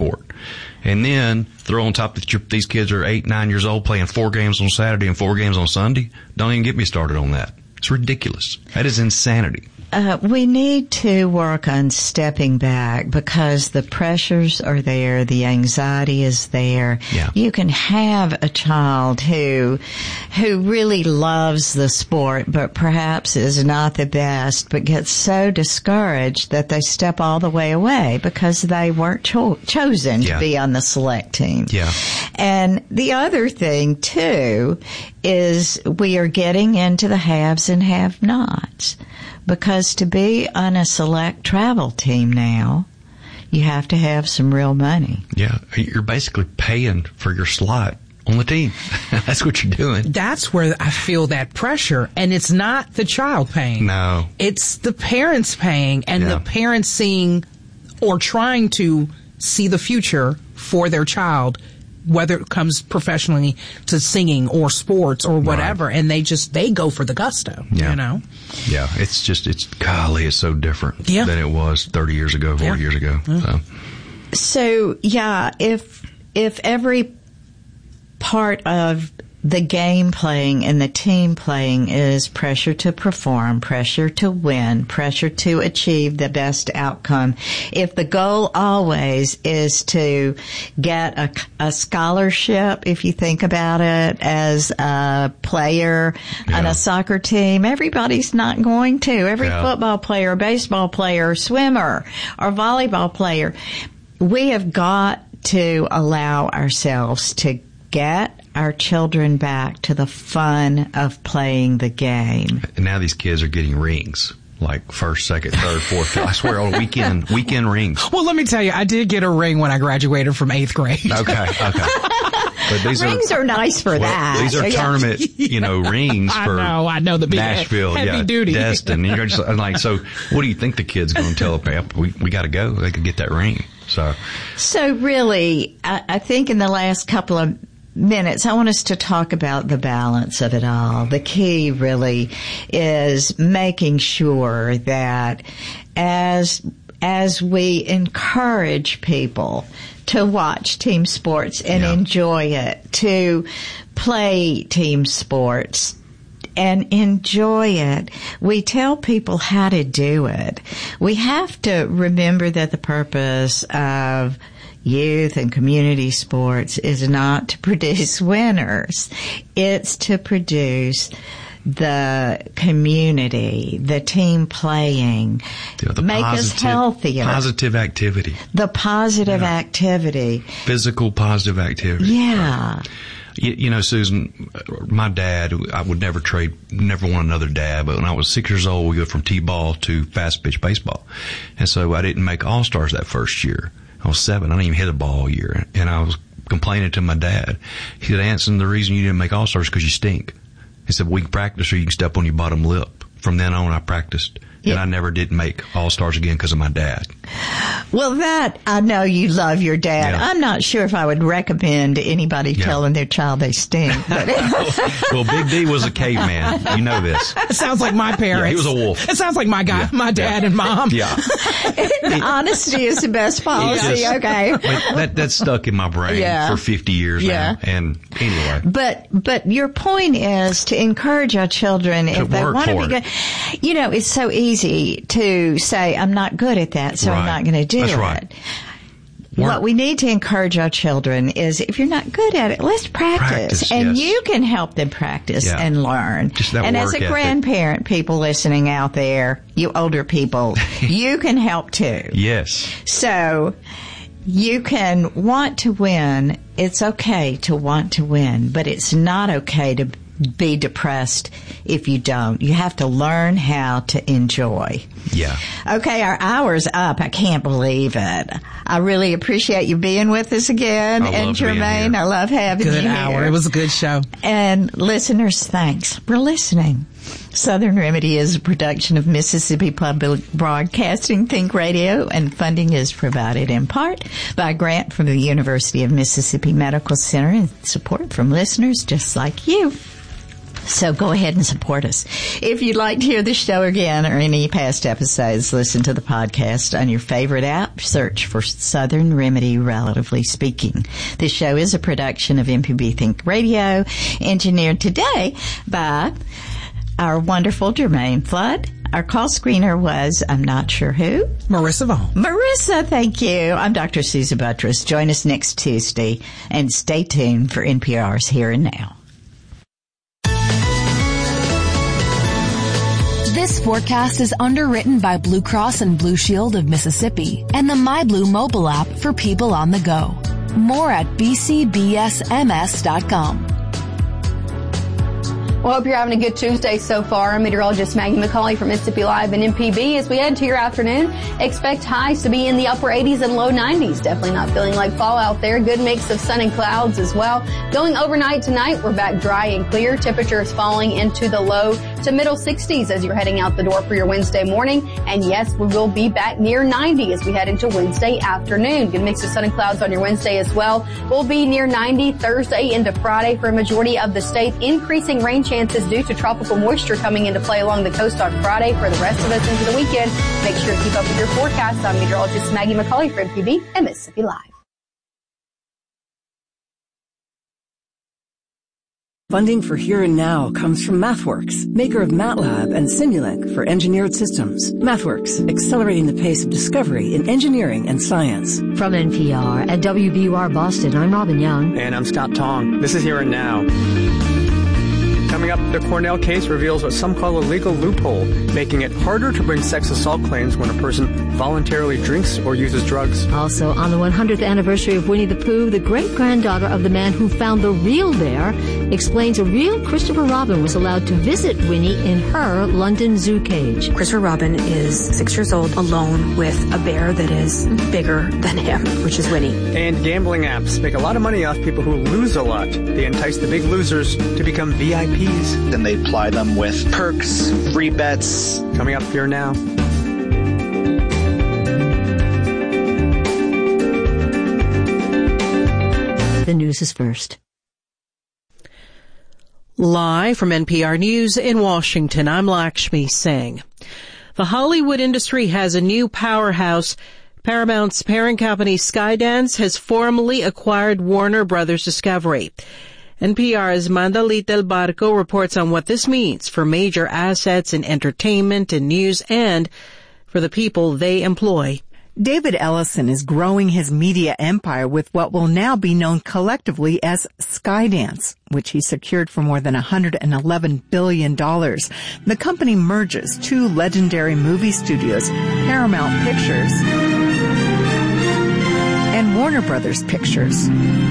sport. And then throw on top that these kids are 8, 9 years old playing 4 games on Saturday and 4 games on Sunday. Don't even get me started on that. It's ridiculous. That is insanity. We need to work on stepping back because the pressures are there, the anxiety is there. Yeah. You can have a child who really loves the sport, but perhaps is not the best, but gets so discouraged that they step all the way away because they weren't chosen to be on the select team. Yeah. And the other thing, too, is we are getting into the haves and have-nots. Because to be on a select travel team now, you have to have some real money. Yeah, you're basically paying for your slot on the team. That's what you're doing. That's where I feel that pressure. And it's not the child paying. No. It's the parents paying and the parents seeing or trying to see the future for their child, whether it comes professionally to singing or sports or whatever. Right. And they go for the gusto, you know? Yeah, it's so different than it was 30 years ago, 40 years ago. So, if every part of the game playing and the team playing is pressure to perform, pressure to win, pressure to achieve the best outcome, if the goal always is to get a scholarship, if you think about it, as a player on a soccer team, everybody's not going to. Every football player, baseball player, swimmer, or volleyball player, we have got to allow ourselves to get our children back to the fun of playing the game. And now these kids are getting rings, like first, second, third, fourth. I swear, on weekend rings. Well, let me tell you, I did get a ring when I graduated from 8th grade. Okay. But these rings are nice for that. These are tournament, rings for I know the big Nashville, heavy duty. Destin. You're just like, so what do you think the kid's going to tell them? We got to go. They could get that ring. So really, I think in the last couple of minutes, I want us to talk about the balance of it all. The key really is making sure that as we encourage people to watch team sports and enjoy it, to play team sports and enjoy it, we tell people how to do it. We have to remember that the purpose of youth and community sports is not to produce winners. It's to produce the community, the team playing, make us healthier. Positive activity. The positive activity. Physical positive activity. Yeah. Right. Susan, my dad, I would never want another dad, but when I was 6 years old, we go from T-ball to fast pitch baseball. And so I didn't make All-Stars that first year. I was 7. I didn't even hit a ball all year. And I was complaining to my dad. He said, Anson, the reason you didn't make All-Stars is because you stink. He said, we can practice or you can step on your bottom lip. From then on, I practiced. And I never did make All-Stars again because of my dad. Well, that, I know you love your dad. Yeah. I'm not sure if I would recommend anybody telling their child they stink. But well, Big D was a caveman. You know this. It sounds like my parents. Yeah, he was a wolf. It sounds like my dad and mom. Yeah. Honesty is the best policy. Okay. That's stuck in my brain for 50 years now. And anyway. But your point is to encourage our children if they want to be good. It's so easy to say, I'm not good at that, so I'm not going to do it. Right. What we need to encourage our children is, if you're not good at it, let's practice. And you can help them practice and learn. And as a grandparent, people listening out there, you older people, you can help too. Yes. So you can want to win. It's okay to want to win, but it's not okay to be depressed if you don't. You have to learn how to enjoy. Yeah. Okay, our hour's up. I can't believe it. I really appreciate you being with us again. And Jermaine, I love having you here. Good hour. It was a good show. And listeners, thanks for listening. Southern Remedy is a production of Mississippi Public Broadcasting Think Radio, and funding is provided in part by a grant from the University of Mississippi Medical Center and support from listeners just like you. So go ahead and support us. If you'd like to hear the show again or any past episodes, listen to the podcast on your favorite app. Search for Southern Remedy, Relatively Speaking. This show is a production of MPB Think Radio, engineered today by our wonderful Jermaine Flood. Our call screener was, I'm not sure who. Marissa Vaughn. Marissa, thank you. I'm Dr. Susan Buttress. Join us next Tuesday and stay tuned for NPR's Here and Now. This forecast is underwritten by Blue Cross and Blue Shield of Mississippi and the MyBlue mobile app for people on the go. More at bcbsms.com. Well, hope you're having a good Tuesday so far. I'm meteorologist Maggie McCauley from Mississippi Live and MPB. As we head to your afternoon, expect highs to be in the upper 80s and low 90s. Definitely not feeling like fall out there. Good mix of sun and clouds as well. Going overnight tonight, we're back dry and clear. Temperatures falling into the low to middle 60s as you're heading out the door for your Wednesday morning. And yes, we will be back near 90 as we head into Wednesday afternoon. Good mix of sun and clouds on your Wednesday as well. We'll be near 90 Thursday into Friday for a majority of the state. Increasing rain chances due to tropical moisture coming into play along the coast on Friday. For the rest of us into the weekend, make sure to keep up with your forecast. I'm meteorologist Maggie McCauley for MPB and Mississippi Live. Funding for Here and Now comes from MathWorks, maker of MATLAB and Simulink for engineered systems. MathWorks, accelerating the pace of discovery in engineering and science. From NPR at WBUR Boston, I'm Robin Young. And I'm Scott Tong. This is Here and Now. Coming up, the Cornell case reveals what some call a legal loophole, making it harder to bring sex assault claims when a person voluntarily drinks or uses drugs. Also, on the 100th anniversary of Winnie the Pooh, the great-granddaughter of the man who found the real bear explains a real Christopher Robin was allowed to visit Winnie in her London zoo cage. Christopher Robin is 6 years old, alone with a bear that is bigger than him, which is Winnie. And gambling apps make a lot of money off people who lose a lot. They entice the big losers to become VIPs. Then they ply them with perks, free bets. Coming up Here Now. The news is first. Live from NPR News in Washington, I'm Lakshmi Singh. The Hollywood industry has a new powerhouse. Paramount's parent company Skydance has formally acquired Warner Brothers Discovery. NPR's Mandalit Del Barco reports on what this means for major assets in entertainment and news and for the people they employ. David Ellison is growing his media empire with what will now be known collectively as Skydance, which he secured for more than $111 billion. The company merges two legendary movie studios, Paramount Pictures and Warner Brothers Pictures.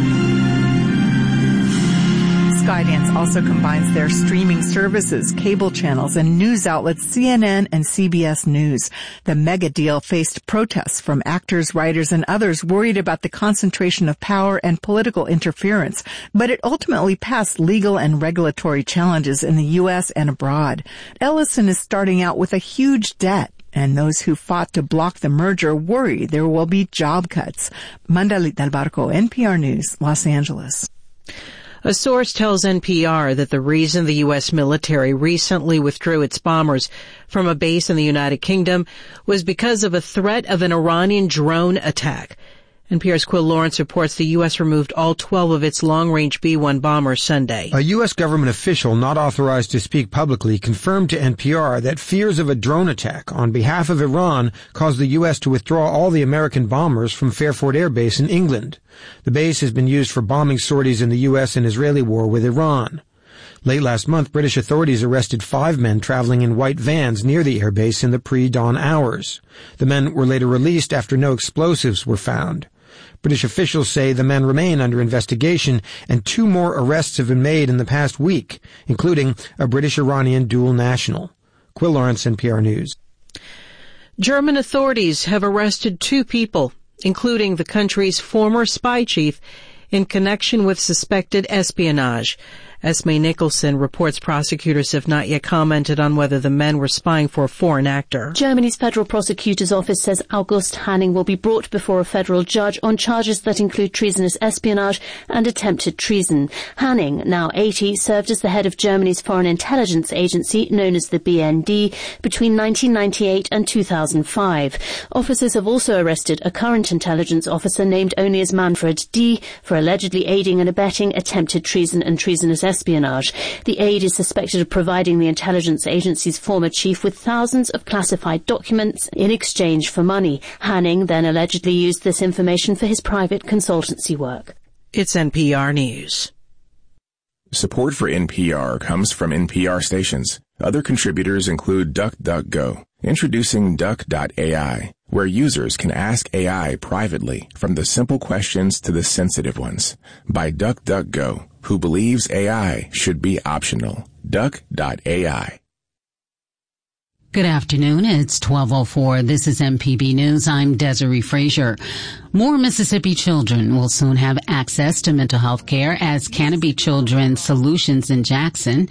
Skydance also combines their streaming services, cable channels, and news outlets CNN and CBS News. The mega deal faced protests from actors, writers, and others worried about the concentration of power and political interference, but it ultimately passed legal and regulatory challenges in the U.S. and abroad. Ellison is starting out with a huge debt, and those who fought to block the merger worry there will be job cuts. Mandalit Del Barco, NPR News, Los Angeles. A source tells NPR that the reason the U.S. military recently withdrew its bombers from a base in the United Kingdom was because of a threat of an Iranian drone attack. NPR's Quill Lawrence reports the U.S. removed all 12 of its long-range B-1 bombers Sunday. A U.S. government official not authorized to speak publicly confirmed to NPR that fears of a drone attack on behalf of Iran caused the U.S. to withdraw all the American bombers from Fairford Air Base in England. The base has been used for bombing sorties in the U.S. and Israeli war with Iran. Late last month, British authorities arrested 5 men traveling in white vans near the airbase in the pre-dawn hours. The men were later released after no explosives were found. British officials say the men remain under investigation, and 2 more arrests have been made in the past week, including a British-Iranian dual national. Quill Lawrence, NPR News. German authorities have arrested 2 people, including the country's former spy chief, in connection with suspected espionage. Esme Nicholson reports prosecutors have not yet commented on whether the men were spying for a foreign actor. Germany's Federal Prosecutor's Office says August Hanning will be brought before a federal judge on charges that include treasonous espionage and attempted treason. Hanning, now 80, served as the head of Germany's foreign intelligence agency, known as the BND, between 1998 and 2005. Officers have also arrested a current intelligence officer named only as Manfred D. for allegedly aiding and abetting attempted treason and treasonous espionage. The aide is suspected of providing the intelligence agency's former chief with thousands of classified documents in exchange for money. Hanning then allegedly used this information for his private consultancy work. It's NPR News. Support for NPR comes from NPR stations. Other contributors include DuckDuckGo. Introducing Duck.ai, where users can ask AI privately, from the simple questions to the sensitive ones, by DuckDuckGo, who believes AI should be optional. Duck.ai. Good afternoon. It's 12:04. This is MPB News. I'm Desiree Frazier. More Mississippi children will soon have access to mental health care as Canopy Children's Solutions in Jackson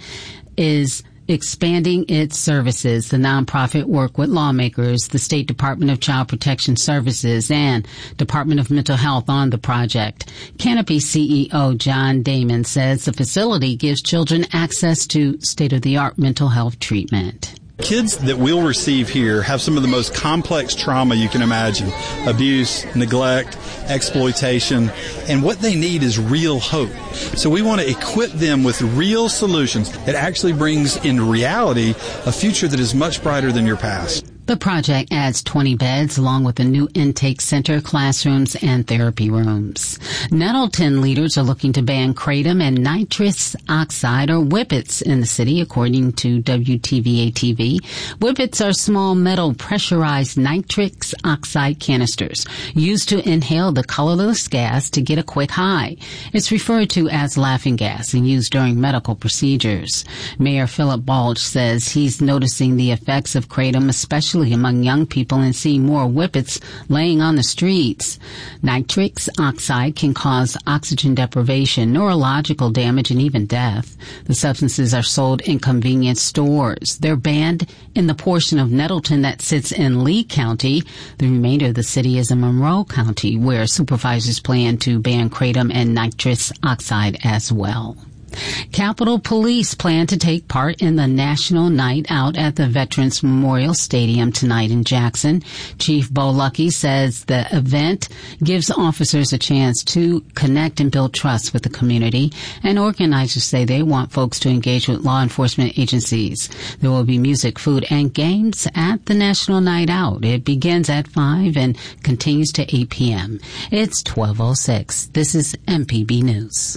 is expanding its services. The nonprofit work with lawmakers, the State Department of Child Protection Services, and Department of Mental Health on the project. Canopy CEO John Damon says the facility gives children access to state-of-the-art mental health treatment. Kids that we'll receive here have some of the most complex trauma you can imagine. Abuse, neglect, exploitation, and what they need is real hope. So we want to equip them with real solutions that actually brings in reality a future that is much brighter than your past. The project adds 20 beds along with a new intake center, classrooms, and therapy rooms. Nettleton leaders are looking to ban kratom and nitrous oxide, or whippets, in the city, according to WTVA-TV. Whippets are small metal pressurized nitrous oxide canisters used to inhale the colorless gas to get a quick high. It's referred to as laughing gas and used during medical procedures. Mayor Philip Balch says he's noticing the effects of kratom, especially among young people, and see more whippets laying on the streets. Nitrous oxide can cause oxygen deprivation, neurological damage, and even death. The substances are sold in convenience stores. They're banned in the portion of Nettleton that sits in Lee County. The remainder of the city is in Monroe County, where supervisors plan to ban kratom and nitrous oxide as well. Capitol Police plan to take part in the National Night Out at the Veterans Memorial Stadium tonight in Jackson. Chief Bo Luckey says the event gives officers a chance to connect and build trust with the community, and organizers say they want folks to engage with law enforcement agencies. There will be music, food, and games at the National Night Out. It begins at 5 and continues to 8 p.m. It's 12:06. This is MPB News.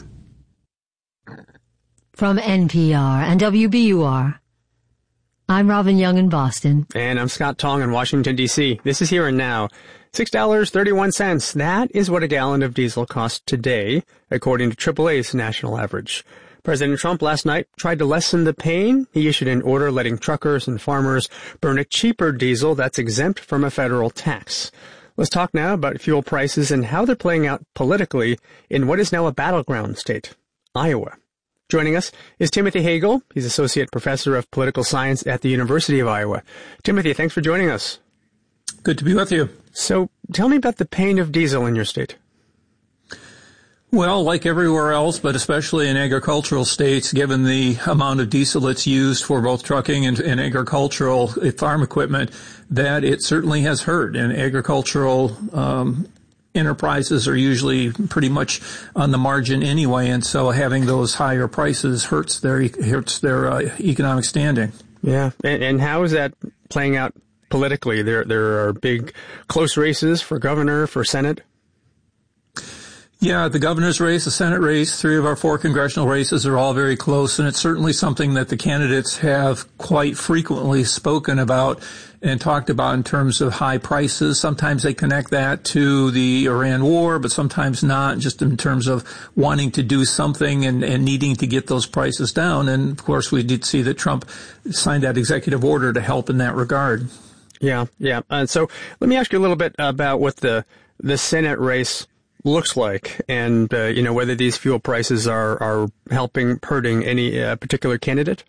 From NPR and WBUR, I'm Robin Young in Boston. And I'm Scott Tong in Washington, D.C. This is Here and Now. $6.31. That is what a gallon of diesel costs today, according to AAA's national average. President Trump last night tried to lessen the pain. He issued an order letting truckers and farmers burn a cheaper diesel that's exempt from a federal tax. Let's talk now about fuel prices and how they're playing out politically in what is now a battleground state, Iowa. Joining us is Timothy Hagel. He's Associate Professor of Political Science at the University of Iowa. Timothy, thanks for joining us. Good to be with you. So tell me about the pain of diesel in your state. Well, like everywhere else, but especially in agricultural states, given the amount of diesel that's used for both trucking and agricultural farm equipment, that it certainly has hurt. And agricultural enterprises are usually pretty much on the margin anyway, and so having those higher prices hurts their economic standing. Yeah, and how is that playing out politically? There are big close races for governor, for Senate. Yeah, the governor's race, the Senate race, 3 of our 4 congressional races are all very close, and it's certainly something that the candidates have quite frequently spoken about and talked about in terms of high prices. Sometimes they connect that to the Iran war, but sometimes not, just in terms of wanting to do something and needing to get those prices down. And, of course, we did see that Trump signed that executive order to help in that regard. Yeah. So let me ask you a little bit about what the Senate race looks like, and whether these fuel prices are hurting any particular candidate?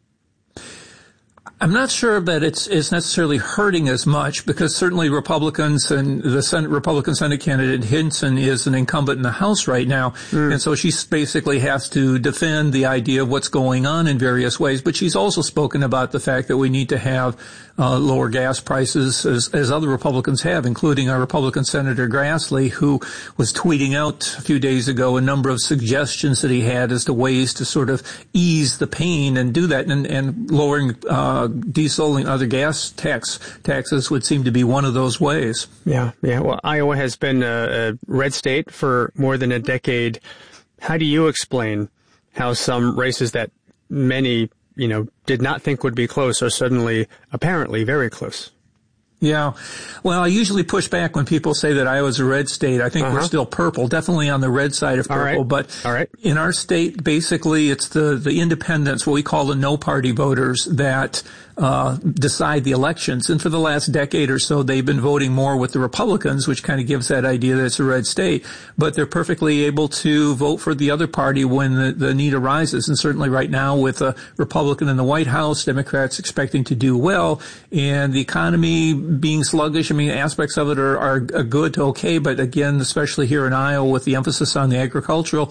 I'm not sure that it's necessarily hurting as much, because certainly Republicans and the Republican Senate candidate Hinson is an incumbent in the House right now. And so she basically has to defend the idea of what's going on in various ways. But she's also spoken about the fact that we need to have lower gas prices, as other Republicans have, including our Republican Senator Grassley, who was tweeting out a few days ago a number of suggestions that he had as to ways to sort of ease the pain and do that, and lowering diesel and other gas taxes would seem to be one of those ways. Yeah. Well, Iowa has been a red state for more than a decade. How do you explain how some races that many, did not think would be close are suddenly apparently very close? Yeah. Well, I usually push back when people say that Iowa's a red state. I think we're still purple, definitely on the red side of purple. But in our state, basically, it's the independents, what we call the no-party voters, that decide the elections. And for the last decade or so, they've been voting more with the Republicans, which kind of gives that idea that it's a red state. But they're perfectly able to vote for the other party when the need arises. And certainly right now, with a Republican in the White House, Democrats expecting to do well, and the economy being sluggish, aspects of it are good to okay. But again, especially here in Iowa, with the emphasis on the agricultural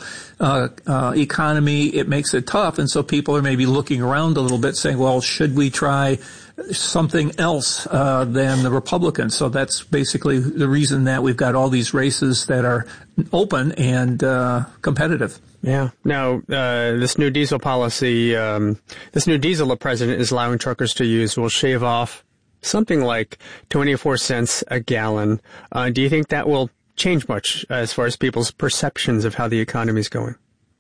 economy, it makes it tough. And so people are maybe looking around a little bit saying, well, should we try something else than the Republicans? So that's basically the reason that we've got all these races that are open and competitive. Yeah. Now, this new diesel policy, this new diesel the president is allowing truckers to use will shave off something like 24 cents a gallon. Do you think that will change much as far as people's perceptions of how the economy is going?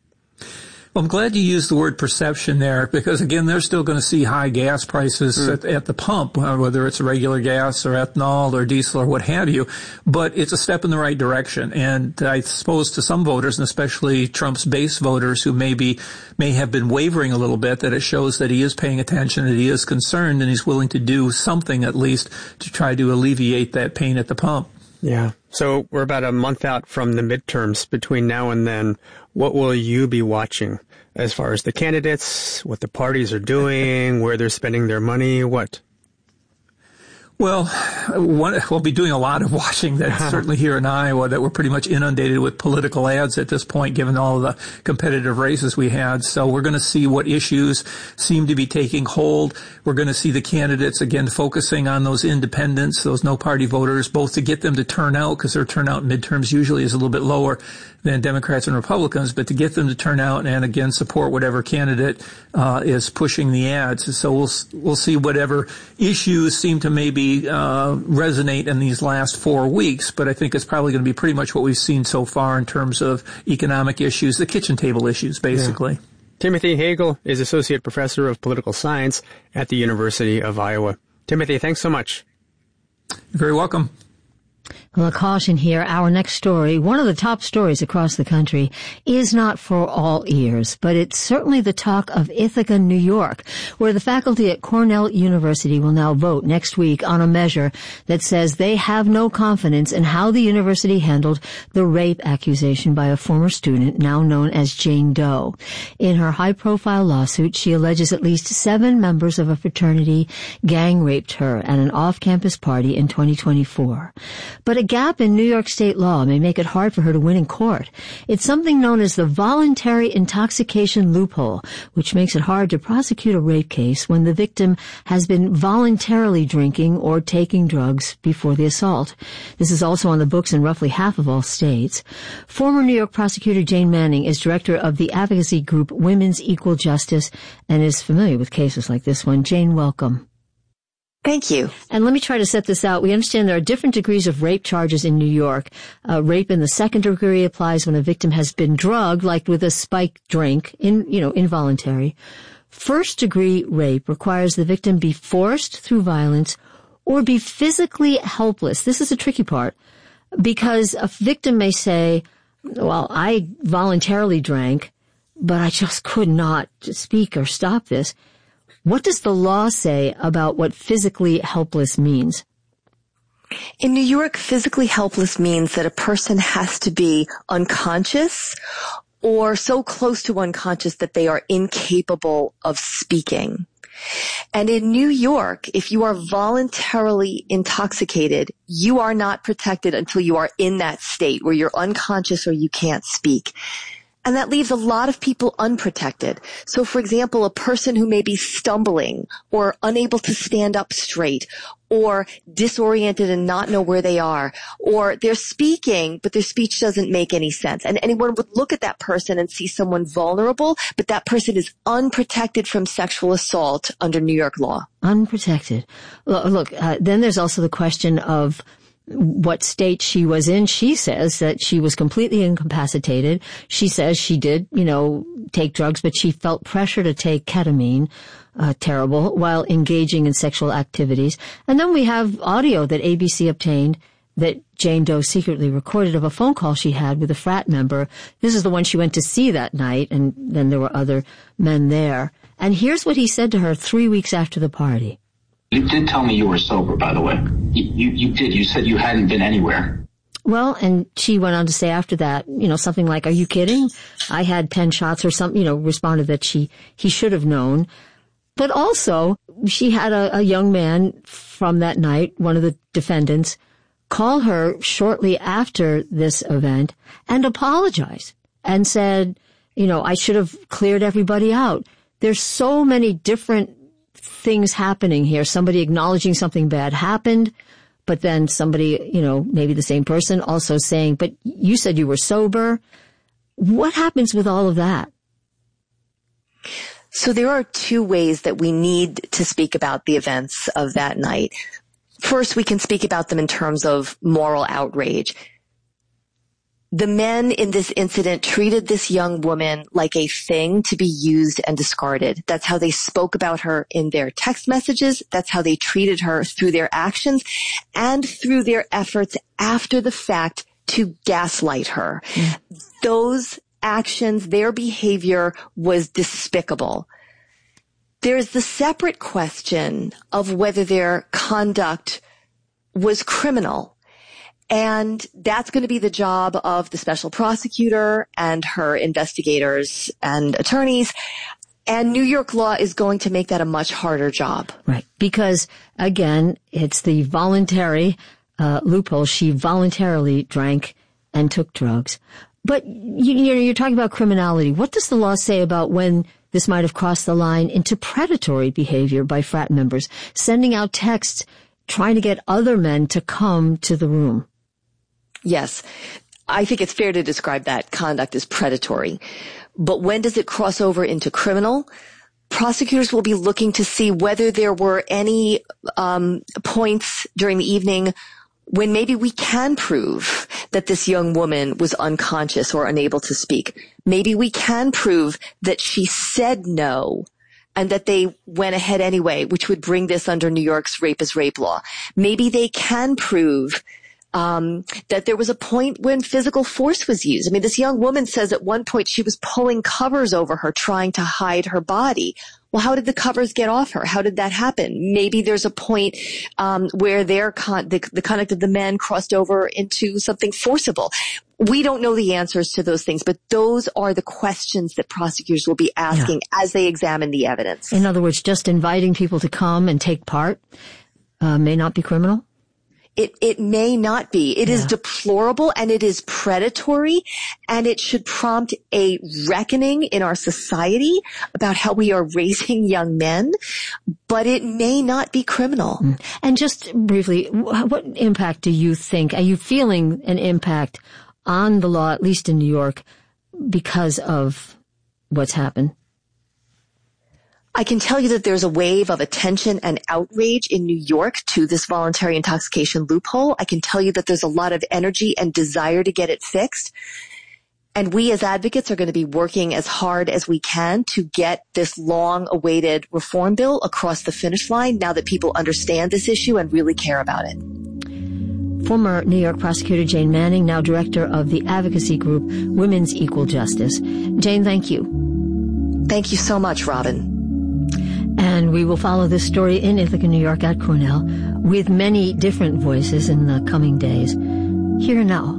Well, I'm glad you used the word perception there, because again, they're still going to see high gas prices at the pump, whether it's regular gas or ethanol or diesel or what have you. But it's a step in the right direction. And I suppose to some voters, and especially Trump's base voters who may have been wavering a little bit, that it shows that he is paying attention, that he is concerned, and he's willing to do something at least to try to alleviate that pain at the pump. Yeah. So we're about a month out from the midterms. Between now and then, what will you be watching as far as the candidates, what the parties are doing, where they're spending their money, what? Well, we'll be doing a lot of watching. That's certainly here in Iowa, that we're pretty much inundated with political ads at this point, given all the competitive races we had. So we're going to see what issues seem to be taking hold. We're going to see the candidates, again, focusing on those independents, those no-party voters, both to get them to turn out, because their turnout in midterms usually is a little bit lower than Democrats and Republicans, but to get them to turn out and, again, support whatever candidate is pushing the ads. So we'll see whatever issues seem to maybe resonate in these last 4 weeks, but I think it's probably going to be pretty much what we've seen so far in terms of economic issues, the kitchen table issues, basically. Yeah. Timothy Hagel is Associate Professor of Political Science at the University of Iowa. Timothy, thanks so much. You're very welcome. Well, a caution here. Our next story, one of the top stories across the country, is not for all ears, but it's certainly the talk of Ithaca, New York, where the faculty at Cornell University will now vote next week on a measure that says they have no confidence in how the university handled the rape accusation by a former student now known as Jane Doe. In her high-profile lawsuit, she alleges at least 7 members of a fraternity gang raped her at an off-campus party in 2024. But a gap in New York state law may make it hard for her to win in court. It's something known as the voluntary intoxication loophole, which makes it hard to prosecute a rape case when the victim has been voluntarily drinking or taking drugs before the assault. This is also on the books in roughly half of all states. Former New York prosecutor Jane Manning is director of the advocacy group Women's Equal Justice and is familiar with cases like this one. Jane, welcome. Thank you. And let me try to set this out. We understand there are different degrees of rape charges in New York. Rape in the second degree applies when a victim has been drugged, like with a spiked drink, involuntary. First degree rape requires the victim be forced through violence or be physically helpless. This is a tricky part, because a victim may say, well, I voluntarily drank, but I just could not speak or stop this. What does the law say about what physically helpless means? In New York, physically helpless means that a person has to be unconscious or so close to unconscious that they are incapable of speaking. And in New York, if you are voluntarily intoxicated, you are not protected until you are in that state where you're unconscious or you can't speak. And that leaves a lot of people unprotected. So, for example, a person who may be stumbling or unable to stand up straight or disoriented and not know where they are, or they're speaking, but their speech doesn't make any sense. And anyone would look at that person and see someone vulnerable, but that person is unprotected from sexual assault under New York law. Unprotected. Look, then there's also the question of what state she was in. She says that she was completely incapacitated. She says she did, take drugs, but she felt pressure to take ketamine, terrible, while engaging in sexual activities. And then we have audio that ABC obtained that Jane Doe secretly recorded of a phone call she had with a frat member. This is the one she went to see that night, and then there were other men there. And here's what he said to her 3 weeks after the party. You did tell me you were sober, by the way. You did. You said you hadn't been anywhere. Well, and she went on to say after that, something like, "Are you kidding? I had 10 shots," or something, responded that he should have known. But also, she had a young man from that night, one of the defendants, call her shortly after this event and apologize and said, I should have cleared everybody out. There's so many different things happening here. Somebody acknowledging something bad happened, but then somebody, maybe the same person also saying, "But you said you were sober." What happens with all of that? So there are two ways that we need to speak about the events of that night. First, we can speak about them in terms of moral outrage. The men in this incident treated this young woman like a thing to be used and discarded. That's how they spoke about her in their text messages. That's how they treated her through their actions and through their efforts after the fact to gaslight her. Those actions, their behavior was despicable. There's the separate question of whether their conduct was criminal. And that's going to be the job of the special prosecutor and her investigators and attorneys. And New York law is going to make that a much harder job. Right. Because, again, it's the voluntary loophole. She voluntarily drank and took drugs. But you're talking about criminality. What does the law say about when this might have crossed the line into predatory behavior by frat members, sending out texts, trying to get other men to come to the room? Yes, I think it's fair to describe that conduct as predatory. But when does it cross over into criminal? Prosecutors will be looking to see whether there were any points during the evening when maybe we can prove that this young woman was unconscious or unable to speak. Maybe we can prove that she said no and that they went ahead anyway, which would bring this under New York's rape is rape law. Maybe they can prove that there was a point when physical force was used. I mean, this young woman says at one point she was pulling covers over her, trying to hide her body. Well, how did the covers get off her? How did that happen? Maybe there's a point where the conduct of the men crossed over into something forcible. We don't know the answers to those things, but those are the questions that prosecutors will be asking as they examine the evidence. In other words, just inviting people to come and take part may not be criminal? It may not be. It is deplorable and it is predatory, and it should prompt a reckoning in our society about how we are raising young men, but it may not be criminal. And just briefly, what impact do you think, are you feeling an impact on the law, at least in New York, because of what's happened? I can tell you that there's a wave of attention and outrage in New York to this voluntary intoxication loophole. I can tell you that there's a lot of energy and desire to get it fixed. And we as advocates are going to be working as hard as we can to get this long-awaited reform bill across the finish line now that people understand this issue and really care about it. Former New York prosecutor Jane Manning, now director of the advocacy group Women's Equal Justice. Jane, thank you. Thank you so much, Robin. And we will follow this story in Ithaca, New York at Cornell with many different voices in the coming days. Here and now.